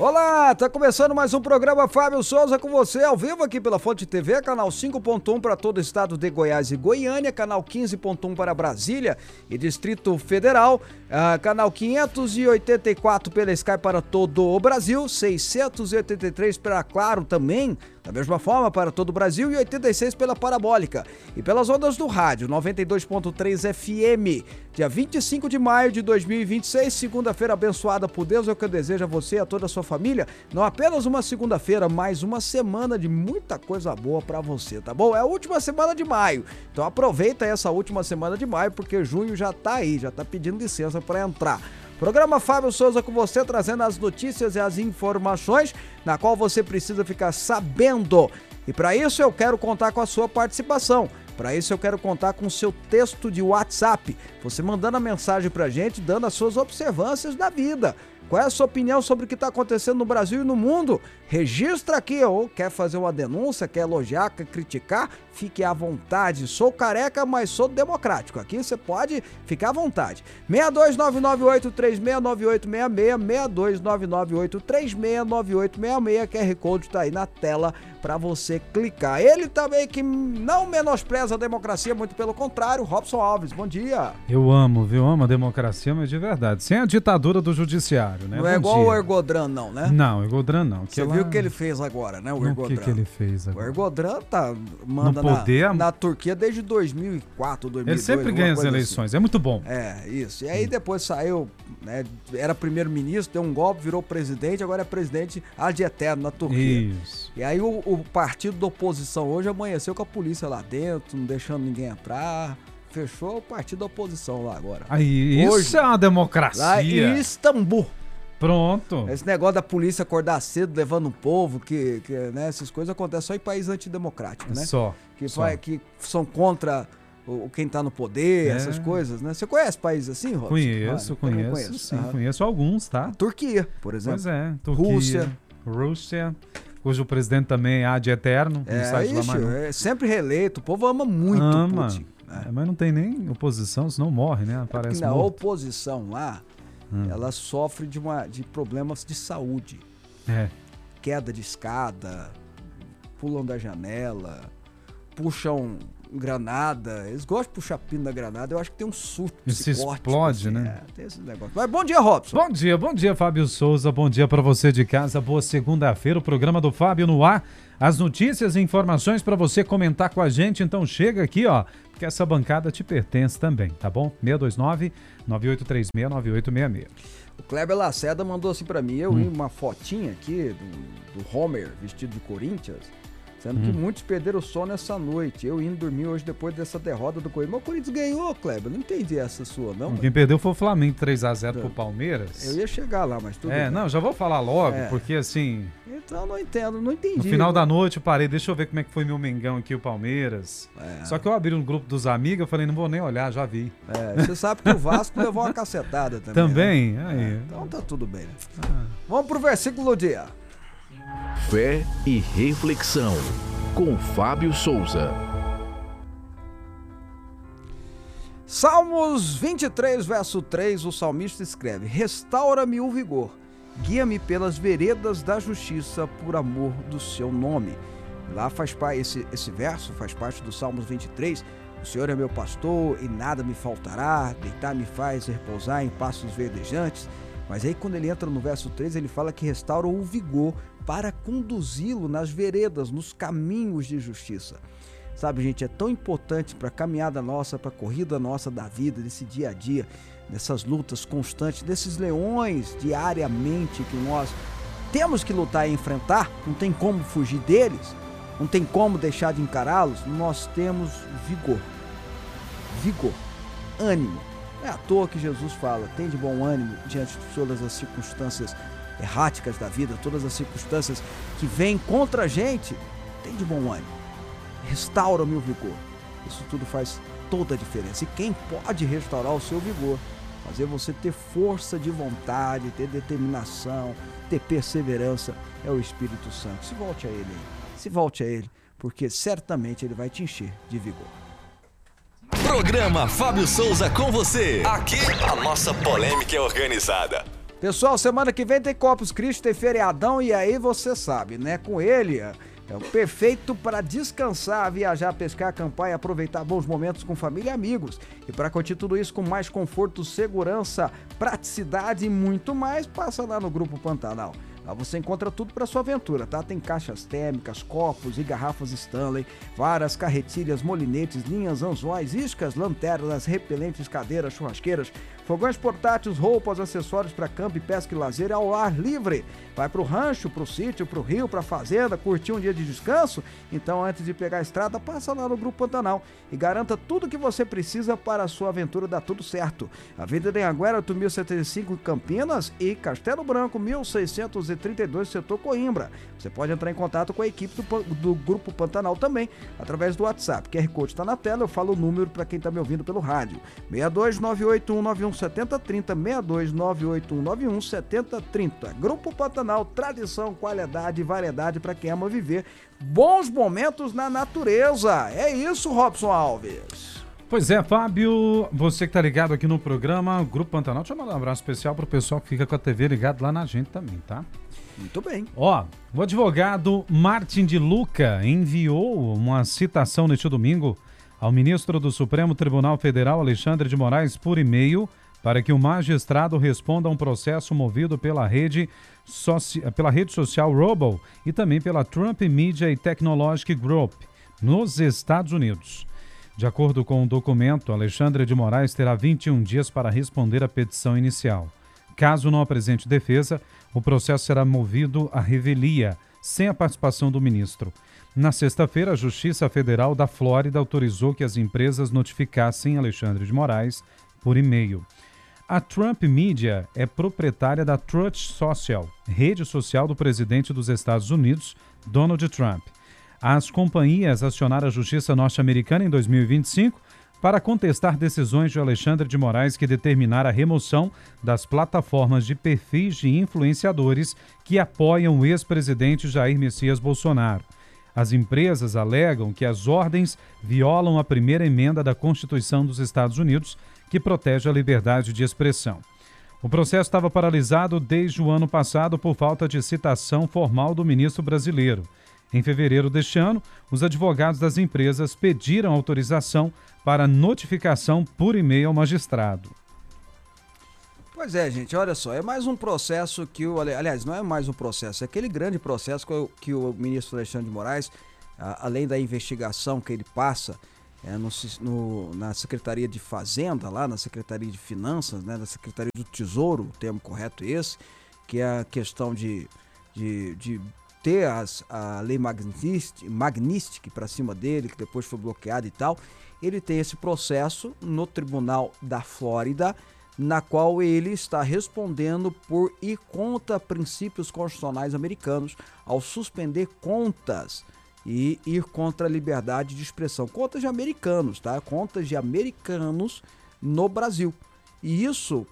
Olá, tá começando mais um programa Fábio Souza com você, ao vivo aqui pela Fonte TV, canal 5.1 para todo o estado de Goiás e Goiânia, canal 15.1 para Brasília e Distrito Federal, canal 584 pela Sky para todo o Brasil, 683 pela Claro também, da mesma forma para todo o Brasil, e 86 pela Parabólica. E pelas ondas do rádio, 92.3 FM, dia 25 de maio de 2026, segunda-feira abençoada por Deus, é o que eu desejo a você e a toda a sua família. Não apenas uma segunda-feira, mas uma semana de muita coisa boa pra você, tá bom? É a última semana de maio, então aproveita essa última semana de maio, porque junho já tá aí, já tá pedindo licença pra entrar. Programa Fábio Souza com você, trazendo as notícias e as informações na qual você precisa ficar sabendo. E para isso eu quero contar com a sua participação. Para isso eu quero contar com o seu texto de WhatsApp. Você mandando a mensagem pra gente, dando as suas observâncias da vida. Qual é a sua opinião sobre o que está acontecendo no Brasil e no mundo? Registra aqui, ou quer fazer uma denúncia, quer elogiar, quer criticar? Fique à vontade. Sou careca, mas sou democrático. Aqui você pode ficar à vontade. 62998369866, 62998369866, QR Code está aí na tela para você clicar. Ele também que não menospreza a democracia, muito pelo contrário, Robson Alves, bom dia. Eu amo, viu? Amo a democracia, mas de verdade, sem a ditadura do judiciário, né? Não é igual o Ergodran, não, né? Não, o Ergodran não. Você viu o que ele fez agora, né? O Ergodran. O que ele fez agora? O Ergodran manda na Turquia desde 2004, 2002. Ele sempre ganha as eleições, assim. É muito bom. É, isso. E aí depois saiu, né? Era primeiro-ministro, deu um golpe, virou presidente, agora é presidente ad eterno na Turquia. Isso. E aí o partido da oposição hoje amanheceu com a polícia lá dentro, não deixando ninguém entrar. Fechou o partido da oposição lá agora. Aí, hoje, isso é uma democracia. Lá em Istambul. Pronto. Esse negócio da polícia acordar cedo, levando um povo, que né, essas coisas acontecem só em países antidemocráticos, né? Só. Que são contra quem tá no poder, essas coisas, né? Você conhece países assim, Robson? Conheço, sim. Conheço alguns, tá? Turquia, por exemplo. Pois é. Turquia, Rússia, cujo presidente também é ad eterno. É sempre reeleito. O povo ama muito Putin. Né? Mas não tem nem oposição, senão morre, né? Parece na oposição lá, ela sofre de problemas de saúde. Queda de escada, pulam da janela, puxam granada. Eles gostam de puxar pino da granada. Eu acho que tem um surto psicótico. Se explode, assim, né? Tem esse negócio. Mas bom dia, Robson. Bom dia, Fábio Souza. Bom dia pra você de casa. Boa segunda-feira. O programa do Fábio no ar. As notícias e informações pra você comentar com a gente. Então chega aqui, ó, porque essa bancada te pertence também, tá bom? 629-9836-9866. O Kleber Lacerda mandou assim pra mim. Eu vi uma fotinha aqui do Homer vestido de Corinthians, sendo que muitos perderam o sono essa noite. Eu indo dormir hoje depois dessa derrota do Corinthians. Mas o Corinthians ganhou, Kleber. Não entendi essa sua, não. Quem perdeu foi o Flamengo, 3-0 pro Palmeiras. Eu ia chegar lá, mas tudo bem. Não, já vou falar logo, porque assim... Então não entendi. No final da noite eu parei, deixa eu ver como é que foi meu Mengão aqui, o Palmeiras. Só que eu abri um grupo dos amigos, eu falei, não vou nem olhar, já vi. Você sabe que o Vasco levou uma cacetada também. Também? Né? Aí. Então tá tudo bem. Vamos pro versículo do dia. Fé e reflexão, com Fábio Souza. Salmos 23, verso 3, o salmista escreve: restaura-me o vigor, guia-me pelas veredas da justiça por amor do seu nome. Lá faz parte, esse verso faz parte do Salmos 23. O Senhor é meu pastor e nada me faltará, deitar me faz repousar em pastos verdejantes. Mas aí quando ele entra no verso 3, ele fala que restaura o vigor para conduzi-lo nas veredas, nos caminhos de justiça. Sabe, gente, é tão importante para a caminhada nossa, para a corrida nossa da vida, desse dia a dia, dessas lutas constantes, desses leões diariamente que nós temos que lutar e enfrentar, não tem como fugir deles, não tem como deixar de encará-los. Nós temos vigor, ânimo. É à toa que Jesus fala, tem de bom ânimo diante de todas as circunstâncias erráticas da vida, todas as circunstâncias que vêm contra a gente, tem de bom ânimo. Restaura-me o vigor. Isso tudo faz toda a diferença. E quem pode restaurar o seu vigor, fazer você ter força de vontade, ter determinação, ter perseverança, é o Espírito Santo. Se volte a Ele aí. Se volte a Ele, porque certamente Ele vai te encher de vigor. Programa Fábio Souza com você. Aqui a nossa polêmica é organizada. Pessoal, semana que vem tem Corpus Christi, tem feriadão e aí você sabe, né? Com ele é o perfeito para descansar, viajar, pescar, acampar e aproveitar bons momentos com família e amigos. E para curtir tudo isso com mais conforto, segurança, praticidade e muito mais, passa lá no Grupo Pantanal. Lá você encontra tudo para sua aventura, tá? Tem caixas térmicas, copos e garrafas Stanley, varas, carretilhas, molinetes, linhas, anzóis, iscas, lanternas, repelentes, cadeiras, churrasqueiras, fogões portáteis, roupas, acessórios para campo, pesca e lazer ao ar livre. Vai pro rancho, pro sítio, pro rio, pra fazenda, curtir um dia de descanso? Então, antes de pegar a estrada, passa lá no Grupo Pantanal e garanta tudo que você precisa para a sua aventura dar tudo certo. Avenida de Anhanguera, 8.075 em Campinas e Castelo Branco, 1.632, setor Coimbra. Você pode entrar em contato com a equipe do Grupo Pantanal também, através do WhatsApp. QR Code está na tela, eu falo o número para quem está me ouvindo pelo rádio. 62-981-91-7030, 62-981-91-7030. Grupo Pantanal, tradição, qualidade e variedade para quem ama viver bons momentos na natureza. É isso, Robson Alves. Pois é, Fábio, você que tá ligado aqui no programa Grupo Pantanal, deixa eu mandar um abraço especial pro pessoal que fica com a TV ligado lá na gente também, tá? Muito bem. Ó, o advogado Martin de Luca enviou uma citação neste domingo ao ministro do Supremo Tribunal Federal, Alexandre de Moraes, por e-mail, para que o magistrado responda a um processo movido pela rede social Robo e também pela Trump Media and Technology Group, nos Estados Unidos. De acordo com o documento, Alexandre de Moraes terá 21 dias para responder à petição inicial. Caso não apresente defesa, o processo será movido à revelia, sem a participação do ministro. Na sexta-feira, a Justiça Federal da Flórida autorizou que as empresas notificassem Alexandre de Moraes por e-mail. A Trump Media é proprietária da Truth Social, rede social do presidente dos Estados Unidos, Donald Trump. As companhias acionaram a Justiça norte-americana em 2025 para contestar decisões de Alexandre de Moraes que determinaram a remoção das plataformas de perfis de influenciadores que apoiam o ex-presidente Jair Messias Bolsonaro. As empresas alegam que as ordens violam a primeira emenda da Constituição dos Estados Unidos, que protege a liberdade de expressão. O processo estava paralisado desde o ano passado por falta de citação formal do ministro brasileiro. Em fevereiro deste ano, os advogados das empresas pediram autorização para notificação por e-mail ao magistrado. Pois é, gente, olha só, é mais um processo que aliás, não é mais um processo, é aquele grande processo que o ministro Alexandre de Moraes, além da investigação que ele passa na Secretaria de Fazenda, lá na Secretaria de Finanças, né, na Secretaria do Tesouro, o termo correto é esse, que é a questão de ter a lei Magnitsky para cima dele, que depois foi bloqueada e tal. Ele tem esse processo no Tribunal da Flórida, na qual ele está respondendo por ir contra princípios constitucionais americanos ao suspender contas e ir contra a liberdade de expressão. Contas de americanos, tá? Contas de americanos no Brasil. E isso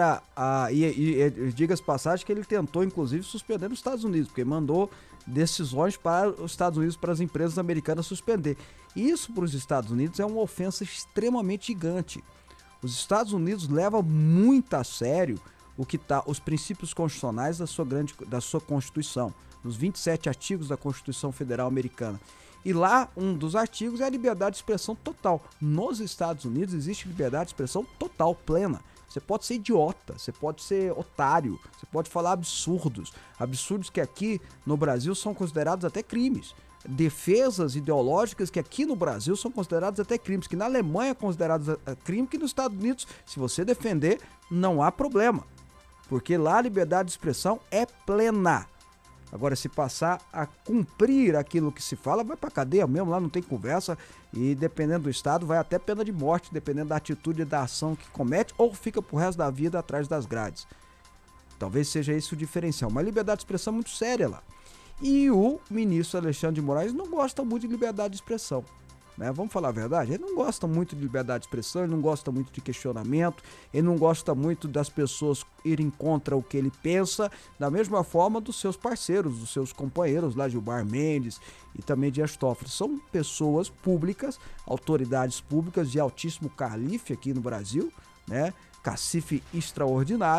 diga-se passagem que ele tentou, inclusive, suspender nos Estados Unidos, porque mandou decisões para os Estados Unidos, para as empresas americanas suspender. Isso para os Estados Unidos é uma ofensa extremamente gigante. Os Estados Unidos levam muito a sério os princípios constitucionais da sua Constituição, nos 27 artigos da Constituição Federal Americana. E lá, um dos artigos é a liberdade de expressão total. Nos Estados Unidos existe liberdade de expressão total, plena. Você pode ser idiota, você pode ser otário, você pode falar absurdos que aqui no Brasil são considerados até crimes. Defesas ideológicas que aqui no Brasil são consideradas até crimes, que na Alemanha é considerados crime, que nos Estados Unidos, se você defender, não há problema. Porque lá a liberdade de expressão é plena. Agora, se passar a cumprir aquilo que se fala, vai pra cadeia mesmo, lá não tem conversa, e dependendo do estado, vai até pena de morte, dependendo da atitude e da ação que comete, ou fica pro resto da vida atrás das grades. Talvez seja esse o diferencial. Uma liberdade de expressão muito séria lá. E o ministro Alexandre de Moraes não gosta muito de liberdade de expressão, né? Vamos falar a verdade? Ele não gosta muito de liberdade de expressão, ele não gosta muito de questionamento, ele não gosta muito das pessoas irem contra o que ele pensa, da mesma forma dos seus parceiros, dos seus companheiros lá, Gilmar Mendes e também Dias Toffoli. São pessoas públicas, autoridades públicas de altíssimo calife aqui no Brasil, né? Cacife extraordinários,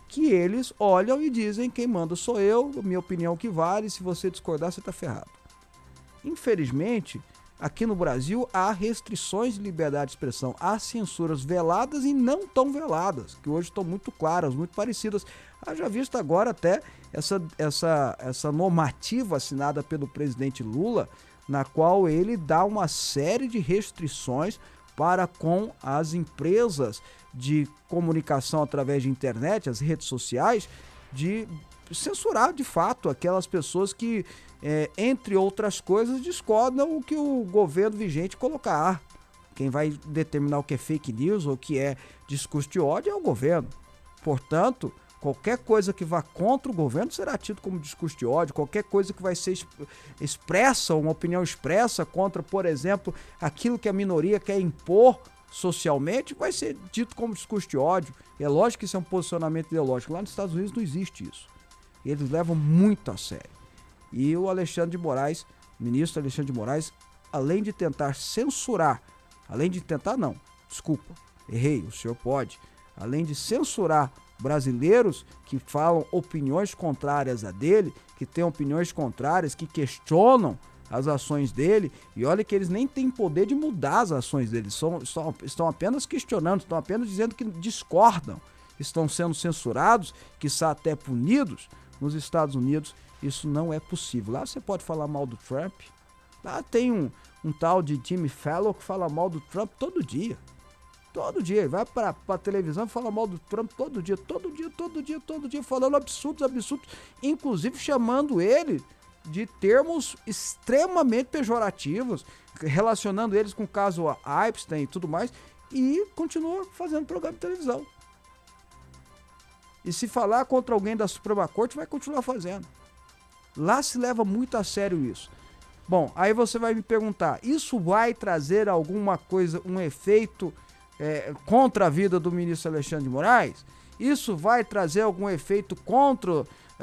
que eles olham e dizem: quem manda sou eu, minha opinião que vale, se você discordar você está ferrado. Infelizmente, aqui no Brasil há restrições de liberdade de expressão, há censuras veladas e não tão veladas, que hoje estão muito claras, muito parecidas. Já visto agora até essa normativa assinada pelo presidente Lula, na qual ele dá uma série de restrições para com as empresas de comunicação através de internet, as redes sociais, de censurar de fato aquelas pessoas que, entre outras coisas, discordam o que o governo vigente colocar. Quem vai determinar o que é fake news ou o que é discurso de ódio é o governo. Portanto, qualquer coisa que vá contra o governo será tido como discurso de ódio, qualquer coisa que vai ser expressa, uma opinião expressa contra, por exemplo, aquilo que a minoria quer impor socialmente, vai ser dito como discurso de ódio. E é lógico que isso é um posicionamento ideológico. Lá nos Estados Unidos não existe isso. Eles levam muito a sério. E o Alexandre de Moraes, o ministro Alexandre de Moraes, além de tentar censurar, errei, o senhor pode, além de censurar brasileiros que falam opiniões contrárias a dele, que têm opiniões contrárias, que questionam as ações dele, e olha que eles nem têm poder de mudar as ações dele, estão apenas questionando, estão apenas dizendo que discordam, estão sendo censurados, quiçá até punidos. Nos Estados Unidos isso não é possível. Lá você pode falar mal do Trump, lá tem um tal de Jimmy Fallon que fala mal do Trump todo dia. Todo dia, ele vai pra televisão e fala mal do Trump todo dia, falando absurdos, inclusive chamando ele de termos extremamente pejorativos, relacionando eles com o caso Epstein e tudo mais, e continua fazendo programa de televisão. E se falar contra alguém da Suprema Corte, vai continuar fazendo. Lá se leva muito a sério isso. Bom, aí você vai me perguntar, isso vai trazer alguma coisa, um efeito contra a vida do ministro Alexandre de Moraes? Isso vai trazer algum efeito contra...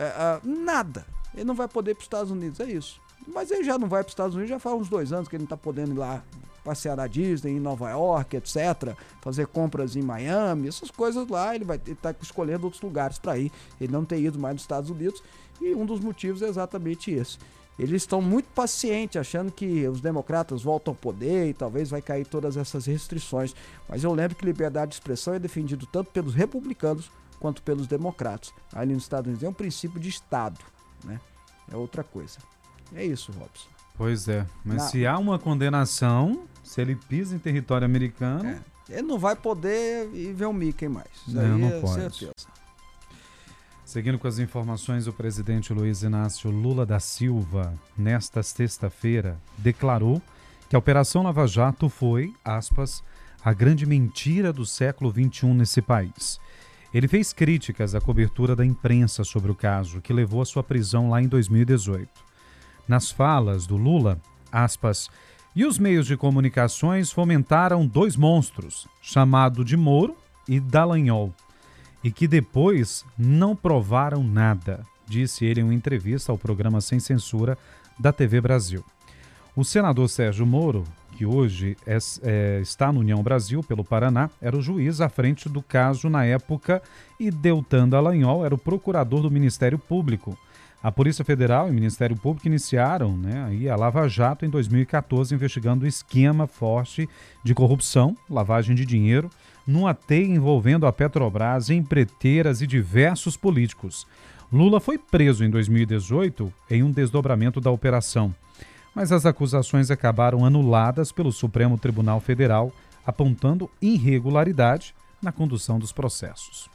nada. Ele não vai poder ir para os Estados Unidos, é isso. Mas ele já não vai para os Estados Unidos, já faz uns 2 anos que ele não está podendo ir lá passear na Disney, em Nova York, etc. Fazer compras em Miami, essas coisas lá, ele vai estar escolhendo outros lugares para ir. Ele não tem ido mais nos Estados Unidos e um dos motivos é exatamente esse. Eles estão muito pacientes, achando que os democratas voltam ao poder e talvez vai cair todas essas restrições. Mas eu lembro que liberdade de expressão é defendido tanto pelos republicanos quanto pelos democratas. Ali nos Estados Unidos é um princípio de Estado, né? É outra coisa. É isso, Robson. Pois é, mas se há uma condenação, se ele pisa em território americano... ele não vai poder ir ver o Mickey mais. Isso não pode. Certeza. Seguindo com as informações, o presidente Luiz Inácio Lula da Silva, nesta sexta-feira, declarou que a Operação Lava Jato foi, aspas, a grande mentira do século XXI nesse país. Ele fez críticas à cobertura da imprensa sobre o caso, que levou à sua prisão lá em 2018. Nas falas do Lula, aspas, e os meios de comunicações fomentaram 2 monstros, chamado de Moro e Dallagnol, e que depois não provaram nada, disse ele em uma entrevista ao programa Sem Censura da TV Brasil. O senador Sérgio Moro, que hoje está no União Brasil pelo Paraná, era o juiz à frente do caso na época e Deltan Dallagnol era o procurador do Ministério Público. A Polícia Federal e o Ministério Público iniciaram aí a Lava Jato em 2014, investigando o esquema forte de corrupção, lavagem de dinheiro, numa teia envolvendo a Petrobras, empreiteiras e diversos políticos. Lula foi preso em 2018 em um desdobramento da operação, mas as acusações acabaram anuladas pelo Supremo Tribunal Federal, apontando irregularidade na condução dos processos.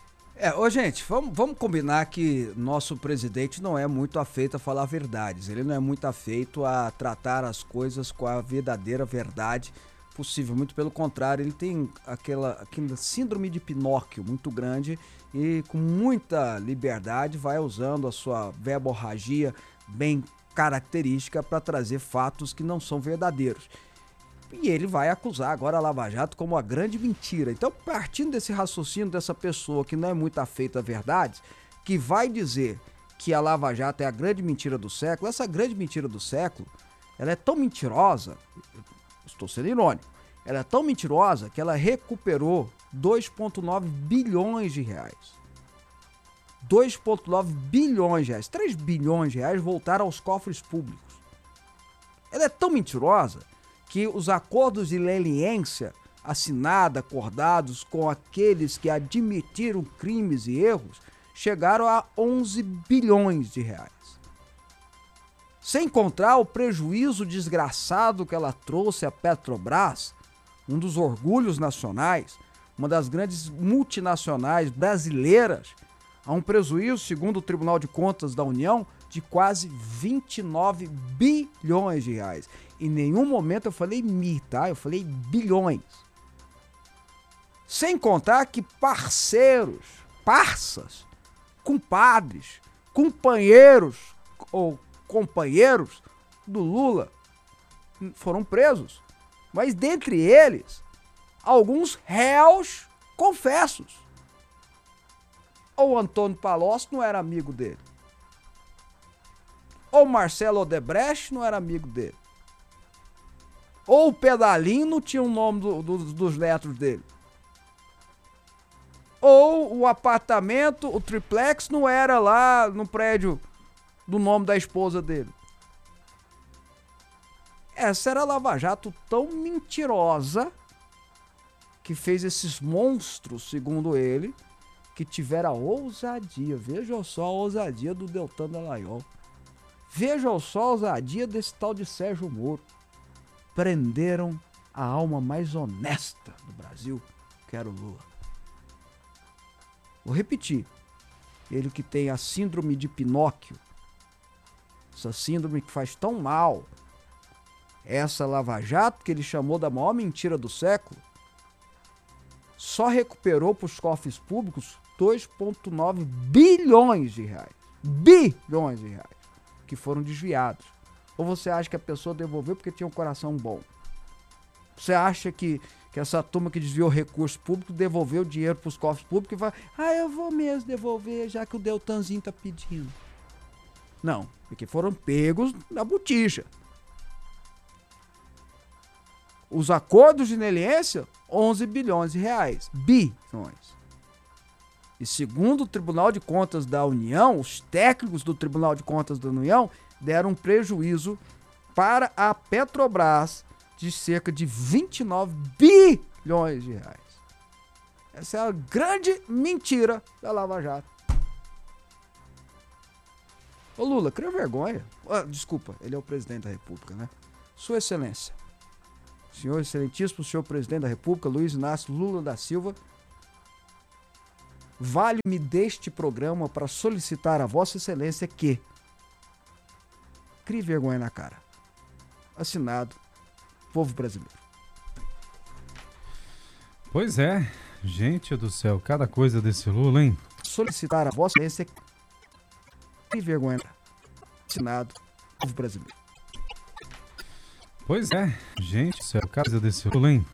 Gente, vamos combinar que nosso presidente não é muito afeito a falar verdades, ele não é muito afeito a tratar as coisas com a verdadeira verdade possível, muito pelo contrário, ele tem aquela síndrome de Pinóquio muito grande e com muita liberdade vai usando a sua verborragia bem característica para trazer fatos que não são verdadeiros. E ele vai acusar agora a Lava Jato como a grande mentira. Então, partindo desse raciocínio dessa pessoa que não é muito afeita a verdades, que vai dizer que a Lava Jato é a grande mentira do século, essa grande mentira do século, ela é tão mentirosa, estou sendo irônico, ela é tão mentirosa que ela recuperou 2,9 bilhões de reais. 2,9 bilhões de reais, 3 bilhões de reais voltaram aos cofres públicos. Ela é tão mentirosa que os acordos de leniência acordados com aqueles que admitiram crimes e erros, chegaram a 11 bilhões de reais. Sem contar o prejuízo desgraçado que ela trouxe à Petrobras, um dos orgulhos nacionais, uma das grandes multinacionais brasileiras, a um prejuízo, segundo o Tribunal de Contas da União, de quase 29 bilhões de reais. Em nenhum momento eu falei tá? Eu falei bilhões. Sem contar que parceiros, parças, compadres, companheiros ou companheiros do Lula foram presos. Mas dentre eles, alguns réus confessos. Ou Antônio Palocci não era amigo dele. Ou Marcelo Odebrecht não era amigo dele. Ou o Pedalinho não tinha o nome dos netos dele. Ou o apartamento, o triplex, não era lá no prédio do nome da esposa dele. Essa era a Lava Jato tão mentirosa que fez esses monstros, segundo ele, que tiveram a ousadia. Veja só a ousadia do Deltan Dallagnol. Veja só a ousadia desse tal de Sérgio Moro. Prenderam a alma mais honesta do Brasil, que era o Lula. Vou repetir. Ele que tem a síndrome de Pinóquio, essa síndrome que faz tão mal, essa Lava Jato, que ele chamou da maior mentira do século, só recuperou para os cofres públicos 2,9 bilhões de reais. Bilhões de reais. Que foram desviados. Ou você acha que a pessoa devolveu porque tinha um coração bom? Você acha que essa turma que desviou recurso público devolveu dinheiro para os cofres públicos e vai, eu vou mesmo devolver, já que o Deltanzinho está pedindo? Não, porque foram pegos na botija. Os acordos de leniência, 11 bilhões de reais. Bilhões. E segundo o Tribunal de Contas da União, os técnicos do Tribunal de Contas da União deram um prejuízo para a Petrobras de cerca de 29 bilhões de reais. Essa é a grande mentira da Lava Jato. Ô Lula, cria vergonha. Desculpa, ele é o presidente da República, né? Sua Excelência, senhor excelentíssimo, senhor presidente da República, Luiz Inácio Lula da Silva, vale-me deste programa para solicitar a Vossa Excelência que crie vergonha na cara. Assinado, povo brasileiro. Pois é, gente do céu, cada coisa desse Lula, hein? Solicitar a Vossa Excelência que crie vergonha na cara. Assinado, povo brasileiro. Pois é, gente do céu, cada coisa desse Lula, hein?